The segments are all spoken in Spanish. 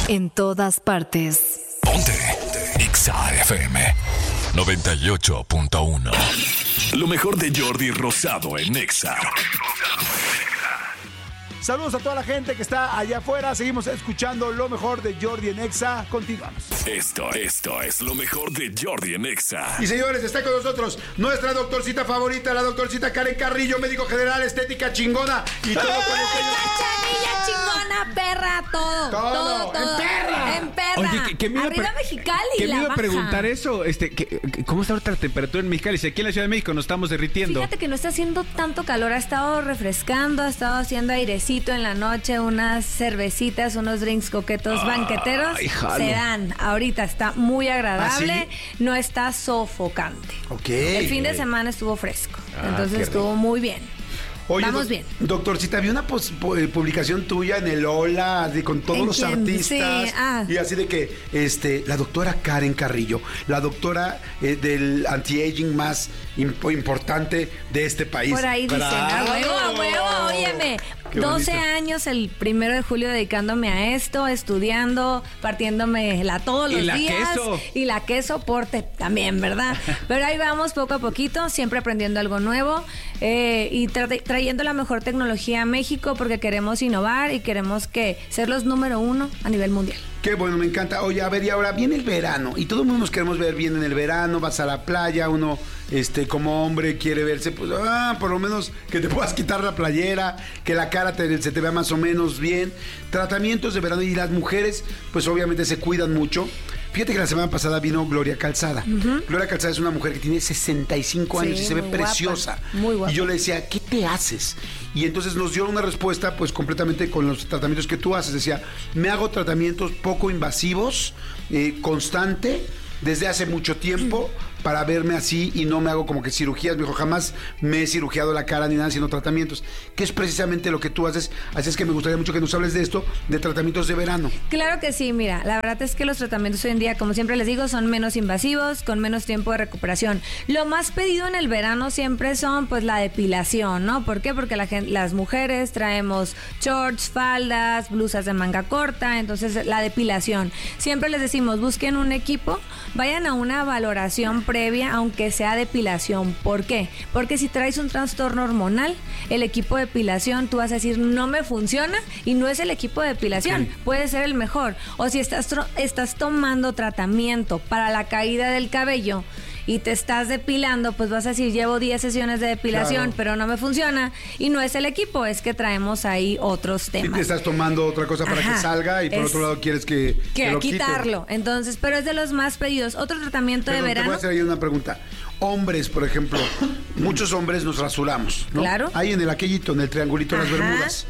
En todas partes. Ponte Exa FM 98.1. Lo mejor de Jordi Rosado en Exa. Saludos a toda la gente que está allá afuera. Seguimos escuchando lo mejor de Jordi en Exa. Continuamos. Esto es lo mejor de Jordi en Exa. Y señores, está con nosotros nuestra doctorcita favorita, la doctorcita Karen Carrillo, médico general, estética chingona y todo con Chanilla chingona, perra, todo. En perra. Oye, ¿qué me iba Arriba Mexicali. ¿Qué me iba a baja. preguntar eso? ¿Cómo está ahorita la temperatura en Mexicali? Si aquí en la Ciudad de México nos estamos derritiendo. Fíjate que no está haciendo tanto calor, ha estado refrescando, ha estado haciendo airecito en la noche, unas cervecitas, unos drinks coquetos banqueteros. Se dan. Ahorita está muy agradable, no está sofocante. Ok. El fin de semana estuvo fresco, entonces estuvo muy bien. Oye, vamos bien. Doctorcita, vi una publicación tuya en el Hola con todos los artistas. Sí, y así de que la doctora Karen Carrillo, la doctora del anti-aging más importante de este país. Por ahí dicen, a huevo, óyeme. 12 años el 1 de julio dedicándome a esto, estudiando, partiéndome todos los días. Queso. Y la queso porte también, ¿verdad? Pero ahí vamos poco a poquito, siempre aprendiendo algo nuevo y trayendo la mejor tecnología a México porque queremos innovar y queremos ser los número 1 a nivel mundial. Qué bueno, me encanta. Oye, a ver, y ahora viene el verano y todo el mundo nos queremos ver bien en el verano, vas a la playa, uno como hombre quiere verse, pues, por lo menos que te puedas quitar la playera, que la cara se te vea más o menos bien. Tratamientos de verano y las mujeres, pues obviamente se cuidan mucho. Fíjate que la semana pasada vino Gloria Calzada. Gloria Calzada es una mujer que tiene 65 años y se ve preciosa. Muy guapa. Y yo le decía, ¿qué te haces? Y entonces nos dio una respuesta, pues completamente con los tratamientos que tú haces. Decía, me hago tratamientos poco invasivos, constante, desde hace mucho tiempo, para verme así y no me hago como que cirugías. Me dijo, jamás me he cirugiado la cara ni nada, sino tratamientos, que es precisamente lo que tú haces. Así es que me gustaría mucho que nos hables de esto, de tratamientos de verano. Claro que sí, mira, la verdad es que los tratamientos hoy en día, como siempre les digo, son menos invasivos, con menos tiempo de recuperación. Lo más pedido en el verano siempre son pues la depilación, ¿no? ¿Por qué? Porque las mujeres traemos shorts, faldas, blusas de manga corta, entonces la depilación. Siempre les decimos, busquen un equipo, vayan a una valoración previa, aunque sea depilación. ¿Por qué? Porque si traes un trastorno hormonal, el equipo de depilación, tú vas a decir, no me funciona y no es el equipo de depilación, puede ser el mejor. O si estás tomando tratamiento para la caída del cabello y te estás depilando, pues vas a decir, llevo 10 sesiones de depilación, pero no me funciona, y no es el equipo, es que traemos ahí otros temas. Y te estás tomando otra cosa para que salga y por otro lado quieres que lo quitarlo. Quite. Entonces, pero es de los más pedidos. Otro tratamiento de verano. Te voy a hacer ahí una pregunta. Hombres, por ejemplo, muchos hombres nos rasuramos, ¿no? Claro. Ahí en el aquellito, en el triangulito de las Bermudas.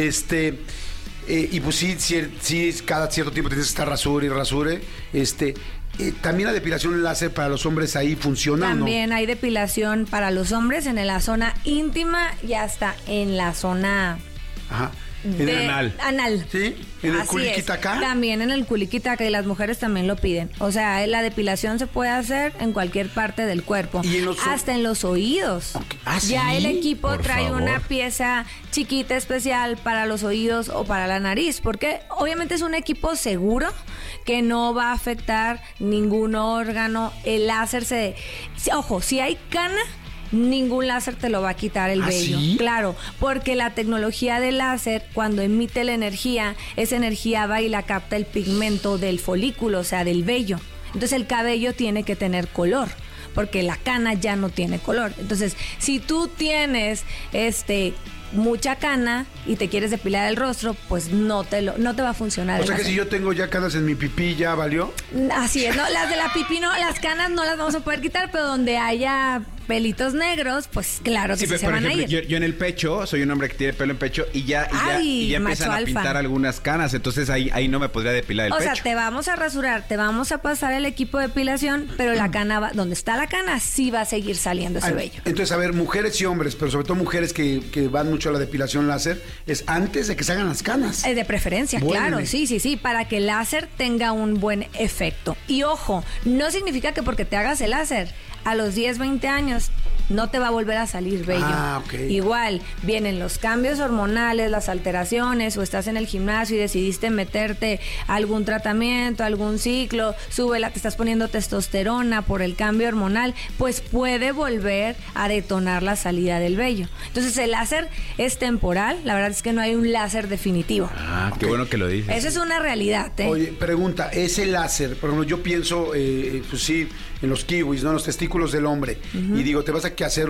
Y pues sí, cada cierto tiempo tienes que estar rasure y rasure. También la depilación láser para los hombres ahí funciona, También ¿no? hay depilación para los hombres en la zona íntima y hasta en la zona... Ajá. En el anal. ¿Sí? ¿En el Así culiquitacá? es. También en el culiquitacá, y las mujeres también lo piden. O sea, la depilación se puede hacer en cualquier parte del cuerpo. ¿Y hasta en los oídos. Okay. Ya el equipo Por trae favor. una pieza chiquita especial para los oídos o para la nariz. Porque obviamente es un equipo seguro que no va a afectar ningún órgano. El láser ojo, si hay cana, ningún láser te lo va a quitar el vello. ¿Sí? Claro, porque la tecnología del láser, cuando emite la energía, esa energía va y la capta el pigmento del folículo, o sea, del vello. Entonces el cabello tiene que tener color, porque la cana ya no tiene color. Entonces, si tú tienes mucha cana y te quieres depilar el rostro, pues no te va a funcionar. O sea que si yo tengo ya canas en mi pipí, ¿ya valió? Así es, ¿no? Las de la pipí no, las canas no las vamos a poder quitar, pero donde haya pelitos negros, pues claro que sí se van a ir. Yo en el pecho, soy un hombre que tiene pelo en pecho y ya empiezan a pintar algunas canas, entonces ahí no me podría depilar el pecho. O sea, te vamos a rasurar, te vamos a pasar el equipo de depilación, pero la cana donde está la cana sí va a seguir saliendo ese vello. Entonces, a ver, mujeres y hombres, pero sobre todo mujeres que van mucho a la depilación láser, es antes de que se hagan las canas. De preferencia, claro, sí, para que el láser tenga un buen efecto. Y ojo, no significa que porque te hagas el láser a los 10, 20 años no te va a volver a salir vello. Okay. Igual, vienen los cambios hormonales, las alteraciones, o estás en el gimnasio y decidiste meterte algún tratamiento, algún ciclo, te estás poniendo testosterona por el cambio hormonal, pues puede volver a detonar la salida del vello. Entonces el láser es temporal, la verdad es que no hay un láser definitivo. Qué bueno que lo dices. Eso es una realidad, ¿eh? Oye, pregunta, ese láser, por ejemplo, yo pienso, pues sí, en los kiwis, ¿no? En los testículos del hombre. Y digo, te vas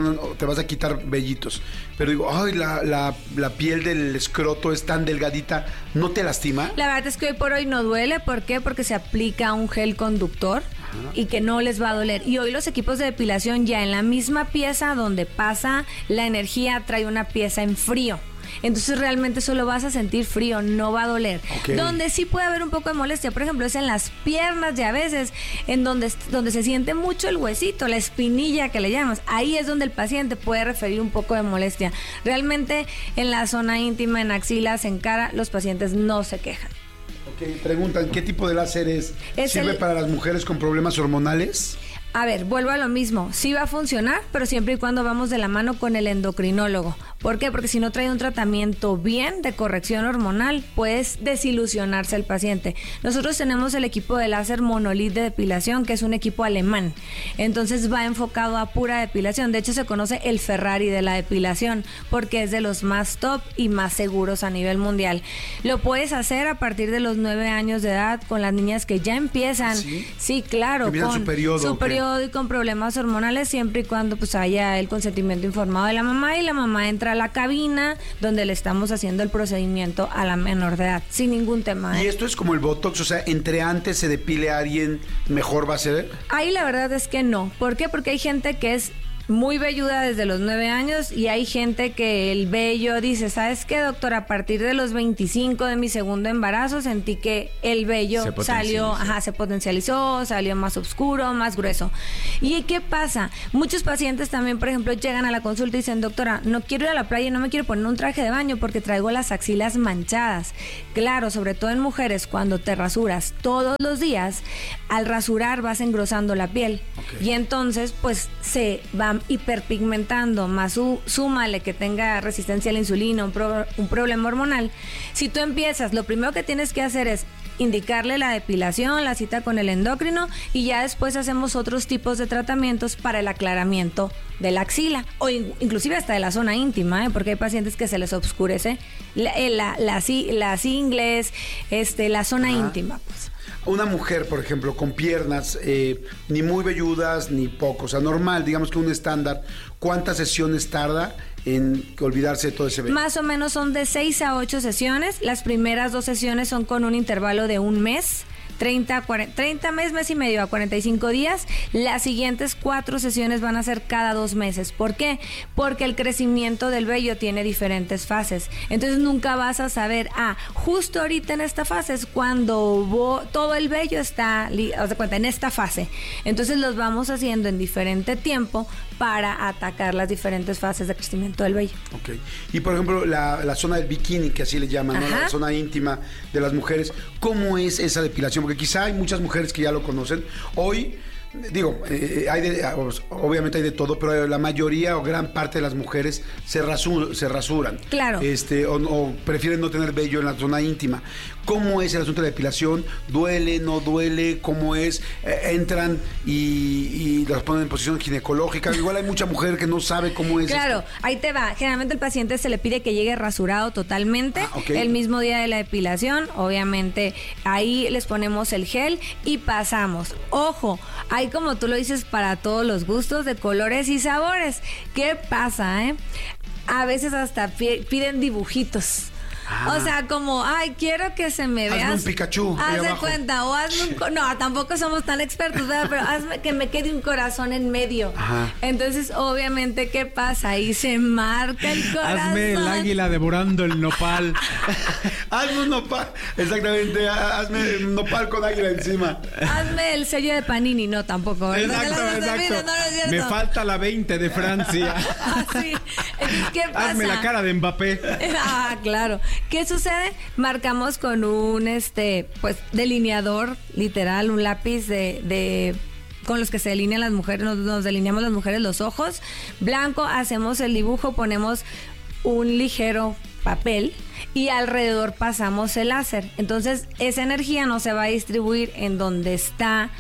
a quitar vellitos. Pero digo, ay, la piel del escroto es tan delgadita, ¿no te lastima? La verdad es que hoy por hoy no duele. ¿Por qué? Porque se aplica un gel conductor y que no les va a doler. Y hoy los equipos de depilación ya en la misma pieza donde pasa la energía trae una pieza en frío. Entonces realmente solo vas a sentir frío, no va a doler. Okay. Donde sí puede haber un poco de molestia, por ejemplo, es en las piernas y a veces en donde se siente mucho el huesito, la espinilla que le llamamos. Ahí es donde el paciente puede referir un poco de molestia. Realmente en la zona íntima, en axilas, en cara, los pacientes no se quejan. Ok, preguntan, ¿qué tipo de láser es? ¿Sirve para las mujeres con problemas hormonales? A ver, vuelvo a lo mismo. Sí va a funcionar, pero siempre y cuando vamos de la mano con el endocrinólogo. ¿Por qué? Porque si no trae un tratamiento bien de corrección hormonal, puedes desilusionarse el paciente. Nosotros tenemos el equipo de láser Monolith de depilación, que es un equipo alemán. Entonces va enfocado a pura depilación. De hecho, se conoce el Ferrari de la depilación, porque es de los más top y más seguros a nivel mundial. Lo puedes hacer a partir de los 9 años de edad con las niñas que ya empiezan. Sí, claro. Empiezan su periodo. Y con problemas hormonales, siempre y cuando pues haya el consentimiento informado de la mamá, y la mamá entra a la cabina donde le estamos haciendo el procedimiento a la menor de edad, sin ningún tema. ¿Y esto es como el Botox? O sea, entre antes se depile a alguien, ¿mejor va a ser? Ahí la verdad es que no. ¿Por qué? Porque hay gente que es muy velluda desde los 9 años y hay gente que el vello dice, ¿sabes qué, doctor? A partir de los 25 de mi segundo embarazo sentí que el vello se potencializó, salió más oscuro, más grueso. ¿Y qué pasa? Muchos pacientes también, por ejemplo, llegan a la consulta y dicen, doctora, no quiero ir a la playa y no me quiero poner un traje de baño porque traigo las axilas manchadas. Claro, sobre todo en mujeres, cuando te rasuras todos los días, al rasurar vas engrosando la piel. Y entonces, pues, se va hiperpigmentando, más súmale que tenga resistencia a la insulina, un problema hormonal. Si tú empiezas, lo primero que tienes que hacer es indicarle la depilación, la cita con el endocrino, y ya después hacemos otros tipos de tratamientos para el aclaramiento de la axila, o inclusive hasta de la zona íntima, porque hay pacientes que se les oscurece las ingles, la zona íntima, pues. Una mujer, por ejemplo, con piernas ni muy velludas ni poco, o sea, normal, digamos que un estándar, ¿cuántas sesiones tarda en olvidarse de todo ese vello? Más o menos son de 6 a 8 sesiones. Las primeras 2 sesiones son con un intervalo de un mes. 30 mes y medio a 45 días. Las siguientes 4 sesiones van a ser cada 2 meses. ¿Por qué? Porque el crecimiento del vello tiene diferentes fases. Entonces nunca vas a saber, justo ahorita en esta fase es cuando todo el vello está, haz de cuenta, en esta fase. Entonces los vamos haciendo en diferente tiempo para atacar las diferentes fases de crecimiento del vello. Ok. Y por ejemplo, la zona del bikini, que así le llaman, ¿no? La zona íntima de las mujeres, ¿cómo es esa depilación? Porque quizá hay muchas mujeres que ya lo conocen. Hoy, digo, obviamente hay de todo, pero la mayoría o gran parte de las mujeres se rasuran. Claro. O prefieren no tener vello en la zona íntima. ¿Cómo es el asunto de la depilación? ¿Duele, no duele? ¿Cómo es? ¿Entran y las ponen en posición ginecológica? Igual hay mucha mujer que no sabe cómo es. Claro, esto. Ahí te va. Generalmente el paciente se le pide que llegue rasurado totalmente el mismo día de la depilación. Obviamente ahí les ponemos el gel y pasamos. Ojo, hay, como tú lo dices, para todos los gustos, de colores y sabores. ¿Qué pasa, A veces hasta piden dibujitos. O sea, como, quiero que se me vea. Hazme un Pikachu. Haz de cuenta, o hazme no, tampoco somos tan expertos, ¿verdad? Pero hazme que me quede un corazón en medio. Entonces, obviamente, ¿qué pasa? Ahí se marca el corazón. Hazme el águila devorando el nopal. Hazme un nopal. Exactamente, hazme un nopal con águila encima. Hazme el sello de Panini. No, tampoco, ¿verdad? Exacto. No es cierto. Me falta la 20 de Francia. Sí. Entonces, ¿qué pasa? Hazme la cara de Mbappé. Claro. ¿Qué sucede? Marcamos con un pues delineador, literal, un lápiz con los que se delinean las mujeres, nos delineamos las mujeres los ojos. Blanco, hacemos el dibujo, ponemos un ligero papel y alrededor pasamos el láser. Entonces esa energía no se va a distribuir en donde está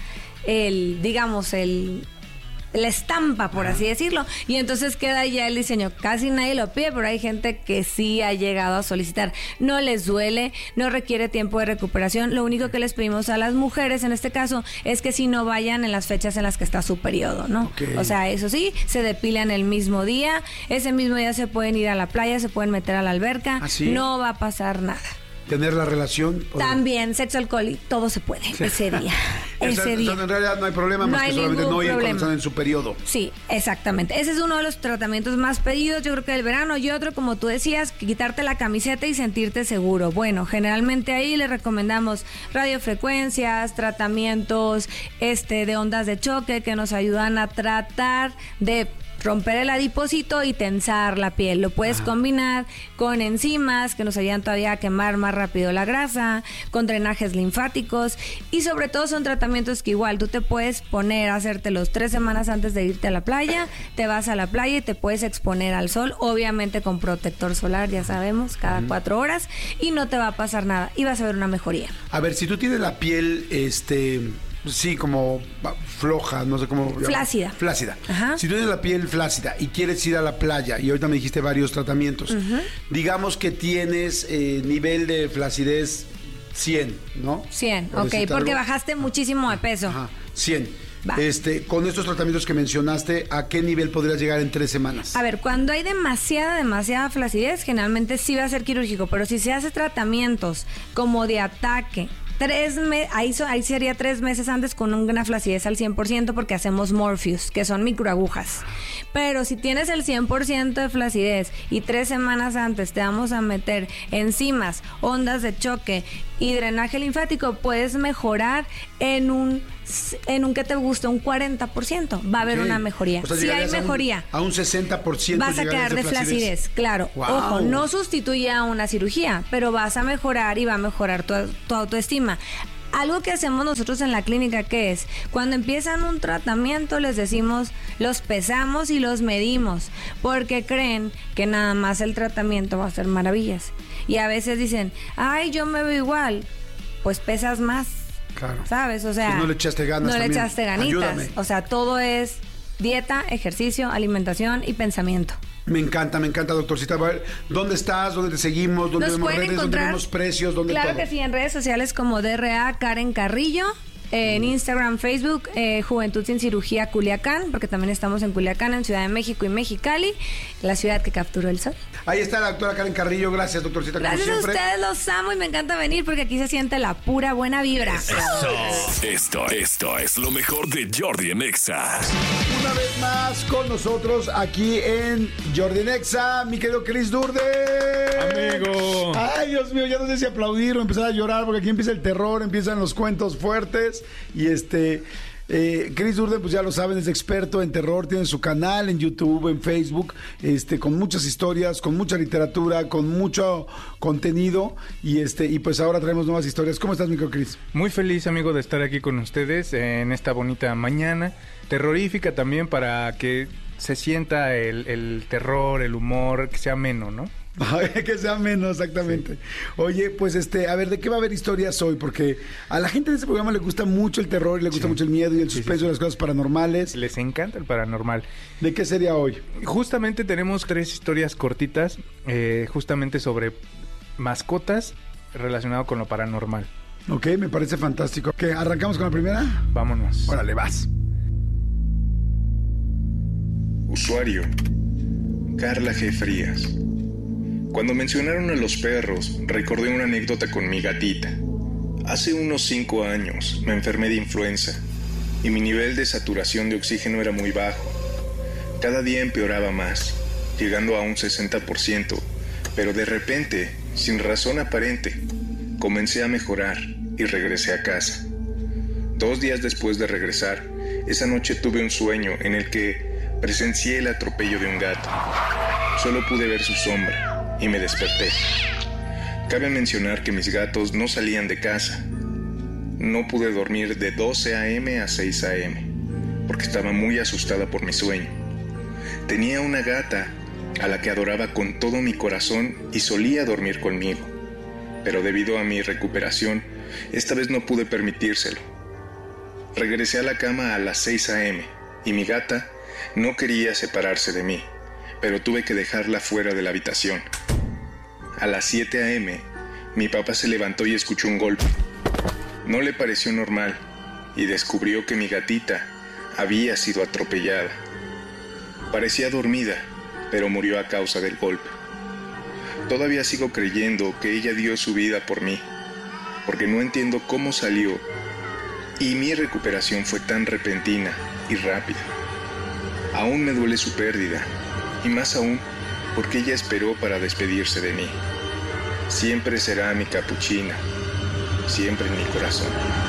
la estampa, por así decirlo, y entonces queda ya el diseño. Casi nadie lo pide, pero hay gente que sí ha llegado a solicitar. No les duele, no requiere tiempo de recuperación. Lo único que les pedimos a las mujeres en este caso es que si no vayan en las fechas en las que está su periodo, ¿no? Okay. O sea, eso sí, se depilan el mismo día. Ese mismo día se pueden ir a la playa, se pueden meter a la alberca. ¿Ah, sí? No va a pasar nada. Tener la relación. También, sexo, alcohol y todo se puede ese día. Ese día. En realidad no hay problema, más que solamente no ir cuando están en su periodo. Sí, exactamente. Ese es uno de los tratamientos más pedidos, yo creo que del verano. Y otro, como tú decías, quitarte la camiseta y sentirte seguro. Bueno, generalmente ahí le recomendamos radiofrecuencias, tratamientos de ondas de choque que nos ayudan a tratar de romper el adipocito y tensar la piel. Lo puedes combinar con enzimas que nos ayudan todavía a quemar más rápido la grasa, con drenajes linfáticos, y sobre todo son tratamientos que igual tú te puedes poner a hacértelos 3 semanas antes de irte a la playa. Te vas a la playa y te puedes exponer al sol, obviamente con protector solar, ya sabemos, cada 4 horas, y no te va a pasar nada y vas a ver una mejoría. A ver, si tú tienes la piel sí, como floja, no sé cómo... Flácida. Flácida. Ajá. Si tú tienes la piel flácida y quieres ir a la playa, y ahorita me dijiste varios tratamientos, digamos que tienes nivel de flacidez 100, ¿no? 100, ok, porque bajaste muchísimo de peso. Ajá, 100. Va. Con estos tratamientos que mencionaste, ¿a qué nivel podrías llegar en 3 semanas? A ver, cuando hay demasiada flacidez, generalmente sí va a ser quirúrgico, pero si se hace tratamientos como de ataque, ahí sería 3 meses antes con una flacidez al 100%, porque hacemos Morpheus, que son microagujas. Pero si tienes el 100% de flacidez y 3 semanas antes te vamos a meter enzimas, ondas de choque y drenaje linfático, puedes mejorar en un que te guste, un 40%. Va a haber una mejoría. O sea, si hay mejoría. A un 60%. Vas a quedar de flacidez, claro. Wow. Ojo, no sustituye a una cirugía, pero vas a mejorar y va a mejorar tu autoestima. Algo que hacemos nosotros en la clínica, que es, cuando empiezan un tratamiento, les decimos, los pesamos y los medimos, porque creen que nada más el tratamiento va a hacer maravillas. Y a veces dicen, ay, yo me veo igual. Pues pesas más. Claro. ¿Sabes? O sea, no le echaste ganas. No también. le echaste ganitas. Ayúdame. O sea, todo es dieta, ejercicio, alimentación y pensamiento. Me encanta, doctorcita. A ver, ¿dónde estás? ¿Dónde te seguimos? ¿Dónde vemos redes? ¿Dónde vemos precios? ¿Dónde claro todo? Que sí, en redes sociales como DRA Karen Carrillo. En Instagram, Facebook, Juventud Sin Cirugía Culiacán, porque también estamos en Culiacán, en Ciudad de México y Mexicali, la ciudad que capturó el sol. Ahí está la doctora Karen Carrillo. Gracias, doctorcita. Gracias como siempre. a ustedes, los amo y me encanta venir porque aquí se siente la pura buena vibra. Esto es lo mejor de Jordi en Exa. Una vez más con nosotros aquí en Jordi en Exa, mi querido Chris Durde. Amigo. Ay, Dios mío, ya no sé si aplaudir o empezar a llorar, porque aquí empieza el terror, empiezan los cuentos fuertes. Y Chris Durde, pues ya lo saben, es experto en terror, tiene su canal en YouTube, en Facebook, con muchas historias, con mucha literatura, con mucho contenido, y pues ahora traemos nuevas historias. ¿Cómo estás, micro Chris? Muy feliz, amigo, de estar aquí con ustedes en esta bonita mañana, terrorífica también, para que se sienta el terror, el humor, que sea ameno, ¿no? Que sea menos, exactamente. Sí. Oye, pues a ver, ¿de qué va a haber historias hoy? Porque a la gente de este programa le gusta mucho el terror, y le gusta mucho el miedo y el suspenso de las cosas paranormales. Les encanta el paranormal. ¿De qué sería hoy? Justamente tenemos 3 historias cortitas, justamente sobre mascotas relacionado con lo paranormal. Ok, me parece fantástico. ¿Qué? ¿Arrancamos con la primera? Vámonos. Órale, vas. Usuario: Carla G. Frías. Cuando mencionaron a los perros, recordé una anécdota con mi gatita. Hace unos 5 años me enfermé de influenza y mi nivel de saturación de oxígeno era muy bajo. Cada día empeoraba más, llegando a un 60%, pero de repente, sin razón aparente, comencé a mejorar y regresé a casa. 2 días después de regresar, esa noche tuve un sueño en el que presencié el atropello de un gato. Solo pude ver su sombra y me desperté. Cabe mencionar que mis gatos no salían de casa. No pude dormir de 12 a.m. a 6 a.m. porque estaba muy asustada por mi sueño. Tenía una gata a la que adoraba con todo mi corazón y solía dormir conmigo, pero debido a mi recuperación, esta vez no pude permitírselo. Regresé a la cama a las 6 a.m. y mi gata no quería separarse de mí, pero tuve que dejarla fuera de la habitación. A las 7 a.m., mi papá se levantó y escuchó un golpe. No le pareció normal y descubrió que mi gatita había sido atropellada. Parecía dormida, pero murió a causa del golpe. Todavía sigo creyendo que ella dio su vida por mí, porque no entiendo cómo salió y mi recuperación fue tan repentina y rápida. Aún me duele su pérdida, y más aún porque ella esperó para despedirse de mí. Siempre será mi capuchina, siempre en mi corazón.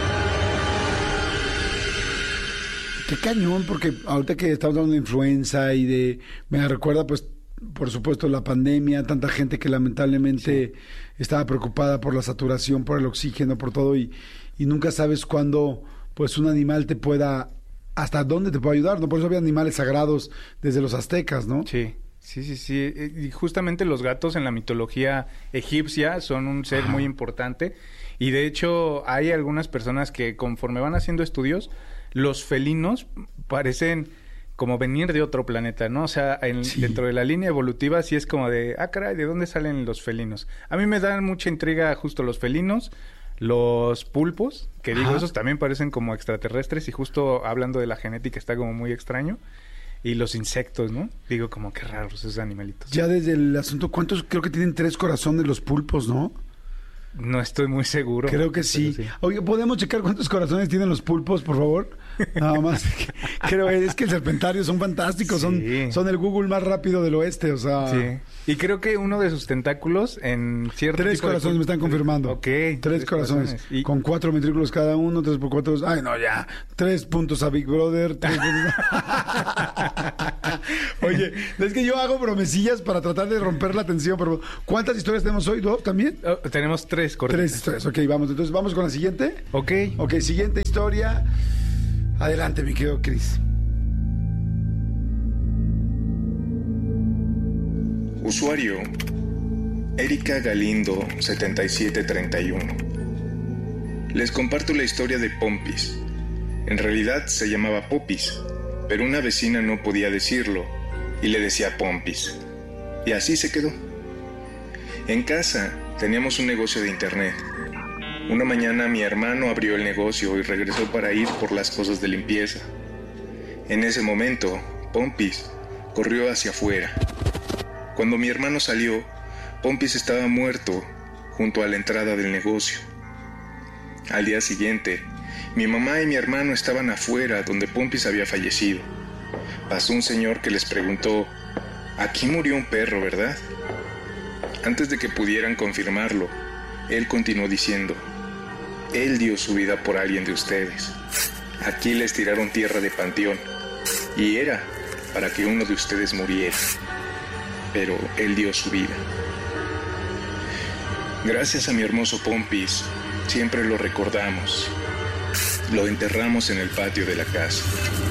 Qué cañón, porque ahorita que estamos hablando de influenza y de... Me recuerda, pues, por supuesto, la pandemia, tanta gente que lamentablemente estaba preocupada por la saturación, por el oxígeno, por todo, y nunca sabes cuándo, pues, un animal te pueda... hasta dónde te puede ayudar, ¿no? Por eso había animales sagrados desde los aztecas, ¿no? Sí. Y justamente los gatos en la mitología egipcia son un ser muy importante. Y de hecho, hay algunas personas que conforme van haciendo estudios, los felinos parecen como venir de otro planeta, ¿no? O sea, dentro de la línea evolutiva sí es como de, caray, ¿de dónde salen los felinos? A mí me dan mucha intriga justo los felinos, los pulpos, que digo, esos también parecen como extraterrestres, y justo hablando de la genética está como muy extraño. Y los insectos, ¿no? Digo, como qué raros esos animalitos. Ya desde el asunto, ¿cuántos? Creo que tienen 3 corazones los pulpos, ¿no? No estoy muy seguro. Creo que sí. Oye, ¿podemos checar cuántos corazones tienen los pulpos, por favor? Nada más. Creo es que el serpentario son fantásticos, son el Google más rápido del oeste, o sea... Sí. Y creo que uno de sus tentáculos en cierto 3 corazones me están confirmando. Ok. 3 corazones. Y... con 4 ventrículos cada uno, 3 por 4... Ay, no, ya. 3 puntos a Big Brother. 3 puntos... Oye, es que yo hago bromecillas para tratar de romper la tensión, pero ¿cuántas historias tenemos hoy? ¿2 también? Tenemos 3 cortitas. 3 historias, ok, vamos. Entonces, ¿vamos con la siguiente? Ok. Ok, siguiente historia. Adelante, mi querido Chris. Usuario Erika Galindo 7731. Les comparto la historia de Pompis. En realidad se llamaba Popis, pero una vecina no podía decirlo y le decía Pompis. Y así se quedó. En casa teníamos un negocio de internet. Una mañana mi hermano abrió el negocio y regresó para ir por las cosas de limpieza. En ese momento, Pompis corrió hacia afuera. Cuando mi hermano salió, Pompis estaba muerto junto a la entrada del negocio. Al día siguiente, mi mamá y mi hermano estaban afuera donde Pompis había fallecido. Pasó un señor que les preguntó, «Aquí murió un perro, ¿verdad?». Antes de que pudieran confirmarlo, él continuó diciendo, «Él dio su vida por alguien de ustedes. Aquí les tiraron tierra de panteón, y era para que uno de ustedes muriera. Pero él dio su vida». Gracias a mi hermoso Pompis, siempre lo recordamos. Lo enterramos en el patio de la casa.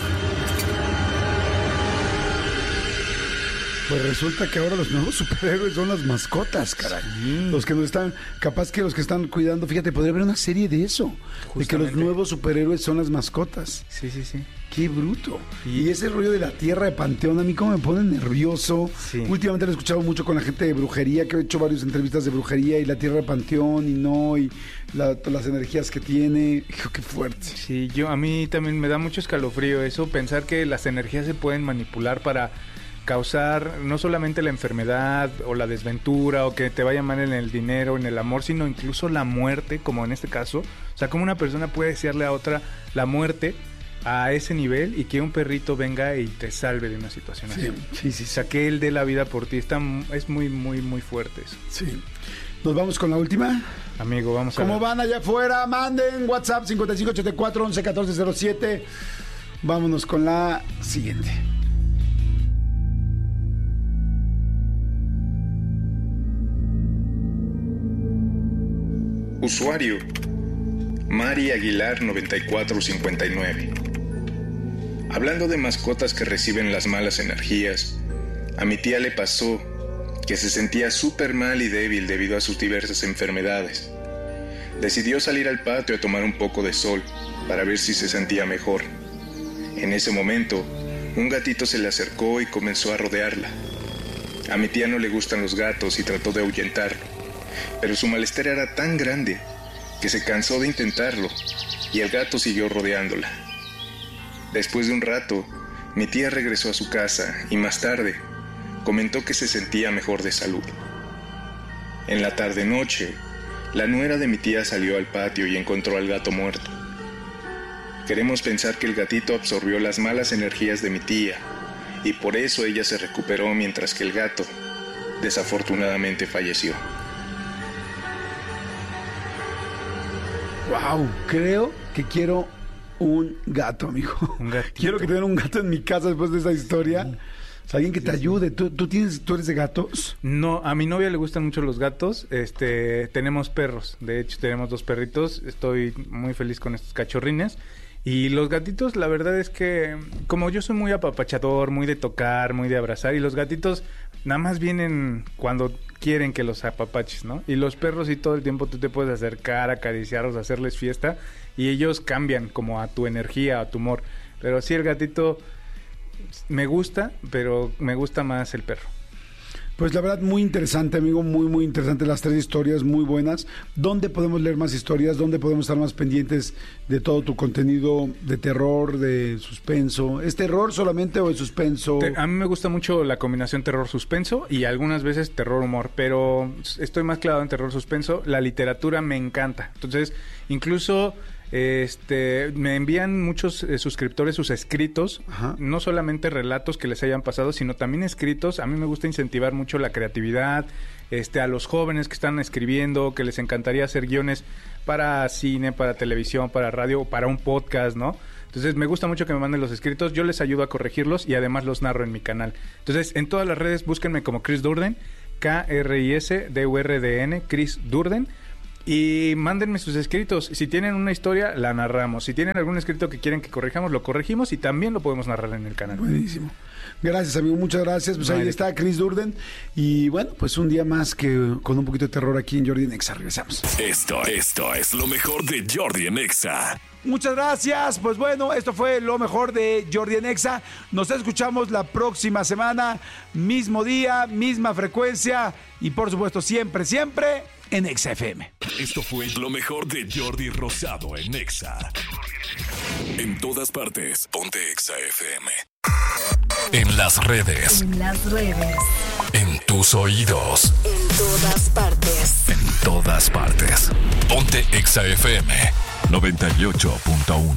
Pues resulta que ahora los nuevos superhéroes son las mascotas, caray. Sí. Los que nos están, capaz que los que están cuidando, fíjate, podría haber una serie de eso. Justamente. De que los nuevos superhéroes son las mascotas. Sí. Qué bruto. Sí. Y ese rollo de la tierra de panteón, a mí como me pone nervioso. Sí. Últimamente lo he escuchado mucho con la gente de brujería, que he hecho varias entrevistas de brujería, y la tierra de panteón, y las energías que tiene. Hijo, qué fuerte. Sí, a mí también me da mucho escalofrío eso, pensar que las energías se pueden manipular para causar no solamente la enfermedad o la desventura o que te vaya mal en el dinero, en el amor, sino incluso la muerte, como en este caso. O sea, como una persona puede desearle a otra la muerte a ese nivel y que un perrito venga y te salve de una situación así. Sí. O sea, que él dé la vida por ti. Es muy, muy, muy fuerte eso. Sí. ¿Nos vamos con la última? Amigo, vamos a ver. ¿Cómo van allá afuera? Manden WhatsApp 5584-111407. Vámonos con la siguiente. Usuario Mari Aguilar 9459. Hablando de mascotas que reciben las malas energías, a mi tía le pasó que se sentía súper mal y débil debido a sus diversas enfermedades. Decidió salir al patio a tomar un poco de sol para ver si se sentía mejor. En ese momento, un gatito se le acercó y comenzó a rodearla. A mi tía no le gustan los gatos y trató de ahuyentarlo, pero su malestar era tan grande que se cansó de intentarlo y el gato siguió rodeándola. Después de un rato, mi tía regresó a su casa y más tarde comentó que se sentía mejor de salud. En la tarde-noche, la nuera de mi tía salió al patio y encontró al gato muerto. Queremos pensar que el gatito absorbió las malas energías de mi tía y por eso ella se recuperó mientras que el gato, desafortunadamente, falleció. Wow, creo que quiero un gato, amigo. Quiero que tengan un gato en mi casa después de esa historia. O sea, alguien que te ayude. ¿Tú eres de gatos? No, a mi novia le gustan mucho los gatos. Tenemos perros. De hecho, tenemos 2 perritos. Estoy muy feliz con estos cachorrines. Y los gatitos, la verdad es que, como yo soy muy apapachador, muy de tocar, muy de abrazar, y los gatitos nada más vienen cuando quieren que los apapaches, ¿no? Y los perros, y todo el tiempo tú te puedes acercar, acariciarlos, hacerles fiesta, y ellos cambian como a tu energía, a tu humor. Pero sí, el gatito me gusta, pero me gusta más el perro. Pues la verdad, muy interesante, amigo, muy, muy interesante. Las 3 historias muy buenas. ¿Dónde podemos leer más historias? ¿Dónde podemos estar más pendientes de todo tu contenido de terror, de suspenso? ¿Es terror solamente o es suspenso? A mí me gusta mucho la combinación terror-suspenso y algunas veces terror-humor, pero estoy más clavado en terror-suspenso. La literatura me encanta. Entonces, incluso me envían muchos suscriptores sus escritos. Ajá. No solamente relatos que les hayan pasado, sino también escritos. A mí me gusta incentivar mucho la creatividad, a los jóvenes que están escribiendo, que les encantaría hacer guiones para cine, para televisión, para radio, para un podcast, ¿no? Entonces me gusta mucho que me manden los escritos, yo les ayudo a corregirlos y además los narro en mi canal. Entonces en todas las redes búsquenme como Chris Durden, KRISDURDN, Chris Durden. Y mándenme sus escritos. Si tienen una historia, la narramos. Si tienen algún escrito que quieren que corrijamos, lo corregimos y también lo podemos narrar en el canal. Buenísimo. Gracias, amigo. Muchas gracias. Pues ahí está Chris Durden. Y bueno, pues un día más que con un poquito de terror aquí en Jordi en Exa. Regresamos. Esto es lo mejor de Jordi en Exa. Muchas gracias. Pues bueno, esto fue lo mejor de Jordi en Exa. Nos escuchamos la próxima semana. Mismo día, misma frecuencia. Y por supuesto, siempre en Exa FM. Esto fue lo mejor de Jordi Rosado en Exa. En todas partes, ponte Exa FM. En las redes. En tus oídos. En todas partes. En todas partes. Ponte Exa FM 98.1.